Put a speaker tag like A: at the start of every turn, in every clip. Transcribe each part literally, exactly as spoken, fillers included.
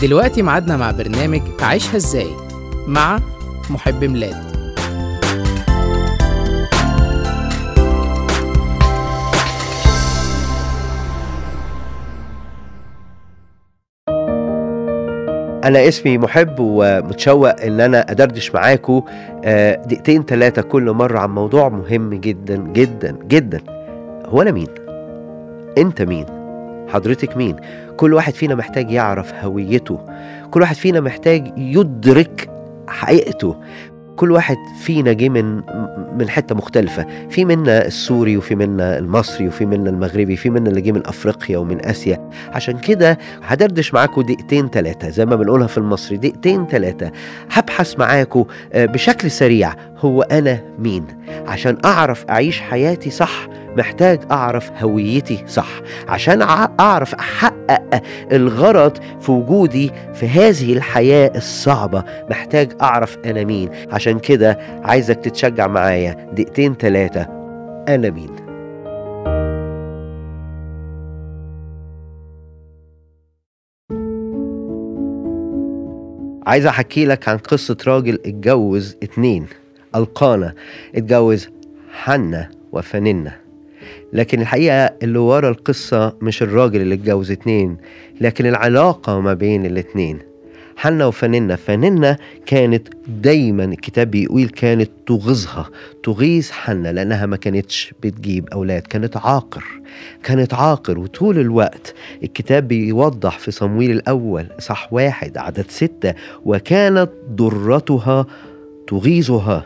A: دلوقتي معادنا مع برنامج عيشها ازاي مع محب ميلاد.
B: أنا اسمي محب ومتشوق إن أنا أدردش معاكم دقيقتين ثلاثة كل مرة عن موضوع مهم جدا جدا جدا. هو أنا مين؟ أنت مين؟ حضرتك مين؟ كل واحد فينا محتاج يعرف هويته، كل واحد فينا محتاج يدرك حقيقته. كل واحد فينا جه من من حته مختلفه، في منا السوري وفي منا المصري وفي منا المغربي، في منا اللي جه من افريقيا ومن اسيا. عشان كده هدردش معاكم دقيقتين ثلاثه زي ما بنقولها في المصري، دقيقتين ثلاثه هبحث معاكم بشكل سريع هو انا مين. عشان اعرف اعيش حياتي صح محتاج اعرف هويتي صح، عشان اعرف احقق الغرض في وجودي في هذه الحياة الصعبة محتاج اعرف انا مين. عشان كده عايزك تتشجع معايا دقيقتين ثلاثة. انا مين؟ عايز احكي لك عن قصة راجل اتجوز اتنين. القانا اتجوز حنة وفننة، لكن الحقيقة اللي ورا القصة مش الراجل اللي اتجوز اتنين، لكن العلاقة ما بين الاتنين. حنة وفننة. فننة كانت دايما الكتاب بيقول كانت تغيظها، تغيظ حنة لأنها ما كانتش بتجيب أولاد، كانت عاقر كانت عاقر وطول الوقت الكتاب بيوضح في صمويل الأول صح واحد عدد ستة، وكانت ضرتها تغيظها،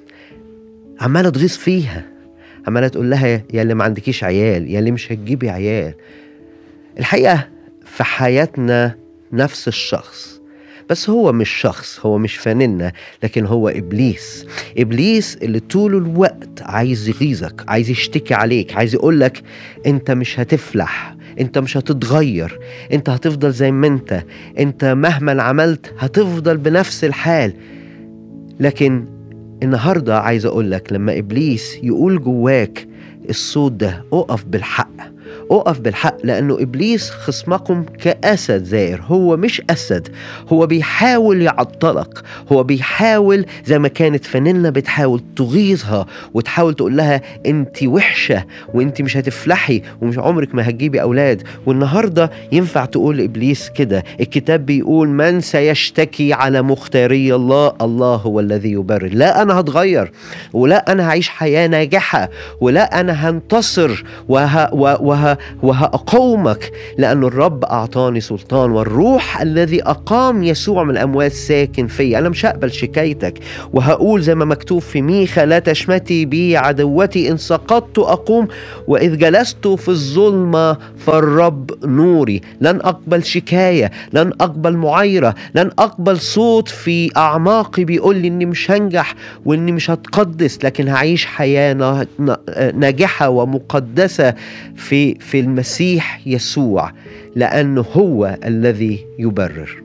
B: عمالة تغيظ فيها، عمالة تقول لها يا اللي ما عندكيش عيال، يا اللي مش هتجيبي عيال. الحقيقة في حياتنا نفس الشخص، بس هو مش شخص، هو مش فننة، لكن هو إبليس. إبليس اللي طول الوقت عايز يغيظك، عايز يشتكي عليك، عايز يقولك انت مش هتفلح، انت مش هتتغير، انت هتفضل زي ما انت، انت مهما عملت هتفضل بنفس الحال. لكن النهاردة عايز أقولك لما إبليس يقول جواك الصوت ده أقف بالحق، أقف بالحق، لأنه إبليس خصمكم كأسد زائر. هو مش أسد، هو بيحاول يعطلك، هو بيحاول زي ما كانت فننة بتحاول تغيظها وتحاول تقول لها أنت وحشة وأنت مش هتفلحي ومش عمرك ما هتجيبي أولاد. والنهاردة ينفع تقول إبليس كده. الكتاب بيقول من سيشتكي على مختاري الله؟ الله هو الذي يبرر. لا أنا هتغير، ولا أنا هعيش حياة ناجحة، ولا أنا هنتصر وه... وه... وهأقومك، لأن الرب أعطاني سلطان، والروح الذي أقام يسوع من الأموات ساكن في. أنا مش هقبل شكايتك، وهقول زي ما مكتوب في ميخا لا تشمتي بي عدوتي، إن سقطت أقوم، وإذ جلست في الظلمة فالرب نوري. لن أقبل شكاية، لن أقبل معايرة، لن أقبل صوت في أعماقي بيقول لي إني مش هنجح وإني مش هتقدس، لكن هعيش حياة ناجحة ومقدسة في في المسيح يسوع، لأنه هو الذي يبرر.